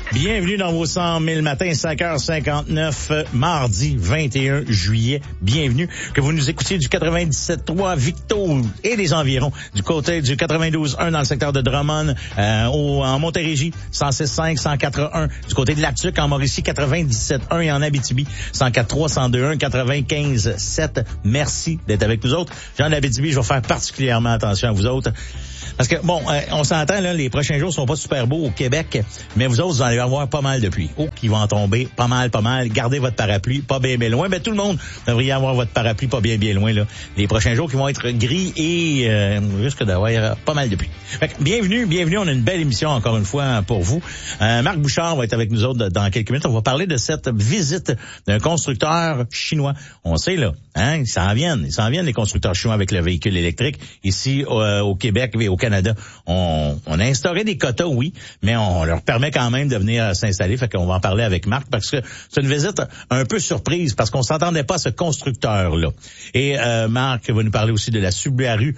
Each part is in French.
Bienvenue dans vos 100 000 matins, 5h59, mardi 21 juillet. Bienvenue. Que vous nous écoutiez du 97.3 Victo et des environs, du côté du 92.1 dans le secteur de Drummond, en Montérégie, 106.5, 104.1, du côté de Latuc, en Mauricie, 97.1 et en Abitibi, 104.3, 102.1, 95.7. Merci d'être avec nous autres. Jean d'Abitibi, je vais faire particulièrement attention à vous autres. Parce que, bon, on s'entend, là, les prochains jours sont pas super beaux au Québec, mais vous autres, vous allez avoir pas mal de pluie. Oh, qui vont en tomber, pas mal. Gardez votre parapluie, pas bien loin. Ben, tout le monde devrait avoir votre parapluie pas bien loin, là. Les prochains jours qui vont être gris et risque d'avoir pas mal de pluie. Fait que, bienvenue, on a une belle émission encore une fois pour vous. Marc Bouchard va être avec nous autres dans quelques minutes. On va parler de cette visite d'un constructeur chinois. On sait, là, hein, ils s'en viennent les constructeurs chinois avec le véhicule électrique. Ici, au Québec et au Canada, on a instauré des quotas, oui, mais on leur permet quand même de venir s'installer. Fait qu'on va en parler avec Marc parce que c'est une visite un peu surprise parce qu'on s'attendait pas à ce constructeur-là. Et Marc va nous parler aussi de la Subaru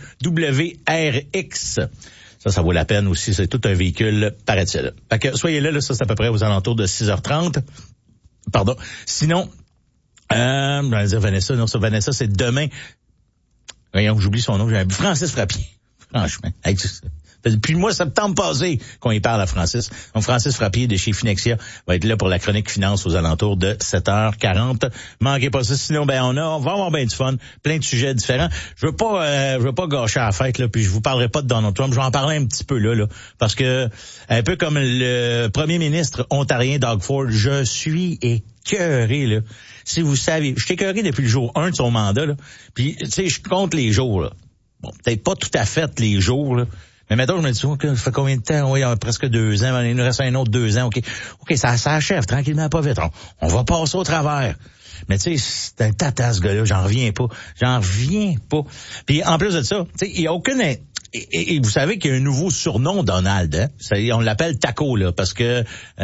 WRX. Ça vaut la peine aussi. C'est tout un véhicule, paraît-il. Fait que soyez là, ça c'est à peu près aux alentours de 6h30. Pardon. Sinon, je vais dire Vanessa. Non, ça, Vanessa, c'est demain. Voyons, j'oublie son nom. Francis Frappier. Franchement. Depuis le mois de septembre passé qu'on y parle à Francis. Donc, Francis Frappier de chez Finexia va être là pour la chronique finance aux alentours de 7h40. Manquez pas ça. Sinon, on va avoir bien du fun. Plein de sujets différents. Je veux pas gâcher la fête, là, puis je vous parlerai pas de Donald Trump. Je vais en parler un petit peu, là. Parce que, un peu comme le premier ministre ontarien Doug Ford, je suis écœuré, là. Si vous savez, je suis écœuré depuis le jour 1 de son mandat, là. Puis, tu sais, je compte les jours, là. Bon, peut-être pas tout à fait les jours, là. Mais maintenant, je me dis, ça fait combien de temps? Oui, il y a presque 2 ans. Il nous reste un autre 2 ans. OK, ça achève tranquillement, pas vite. On va passer au travers. Mais tu sais, c'est un tata, ce gars-là. J'en reviens pas. Puis en plus de ça, tu sais, il y a aucune... Et vous savez qu'il y a un nouveau surnom, Donald, hein? On l'appelle Taco, là, parce que...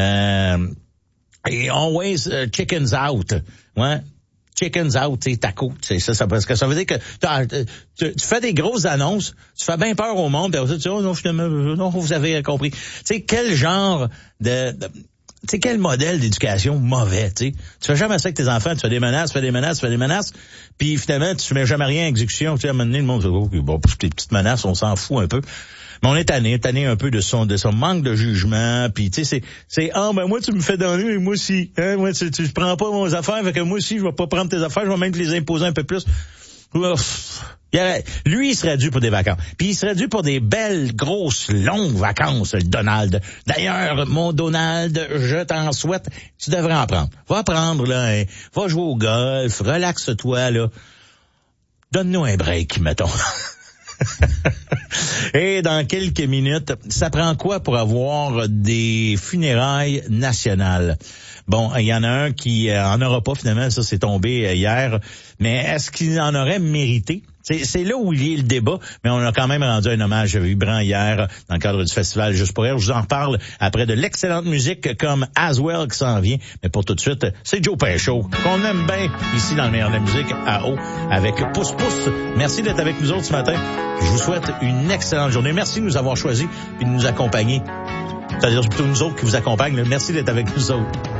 always chickens out. Ouais. Chickens out, tu sais, taco, c'est ça, parce que ça veut dire que tu fais des grosses annonces, tu fais bien peur au monde, puis tu dis, oh non, non, vous avez compris. Tu sais, quel genre tu sais, quel modèle d'éducation mauvais, tu sais. Tu fais jamais ça avec tes enfants, tu fais des menaces, puis finalement, tu mets jamais rien en exécution, tu sais, à un moment donné, le monde dit, oh, bon, pour tes petites menaces, on s'en fout un peu. Mais on est tanné un peu de son manque de jugement, puis tu sais, c'est moi tu me fais donner, mais moi aussi, hein, moi tu prends pas mes affaires, fait que moi aussi je vais pas prendre tes affaires, je vais même te les imposer un peu plus. Lui, il serait dû pour des vacances. Puis il serait dû pour des belles, grosses, longues vacances, le Donald. D'ailleurs, mon Donald, je t'en souhaite, tu devrais en prendre. Va prendre, là, hein, va jouer au golf, relaxe-toi, là. Donne-nous un break, mettons. Et dans quelques minutes, ça prend quoi pour avoir des funérailles nationales? Bon, il y en a un qui en aura pas finalement, ça c'est tombé hier, mais est-ce qu'il en aurait mérité? C'est là où il y a le débat, mais on a quand même rendu un hommage vibrant hier dans le cadre du festival Juste pour rire. Je vous en reparle après de l'excellente musique comme Aswell qui s'en vient. Mais pour tout de suite, c'est Joe Pinchot, qu'on aime bien ici dans le meilleur de la musique à eau avec Pouce Pouce. Merci d'être avec nous autres ce matin. Je vous souhaite une excellente journée. Merci de nous avoir choisis et de nous accompagner. C'est-à-dire plutôt nous autres qui vous accompagnent. Merci d'être avec nous autres.